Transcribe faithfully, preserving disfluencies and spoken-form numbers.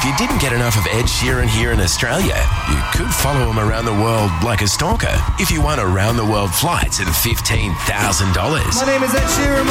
If you didn't get enough of Ed Sheeran here in Australia, you could follow him around the world like a stalker if you won around-the-world flights at fifteen thousand dollars. My name is Ed Sheeran.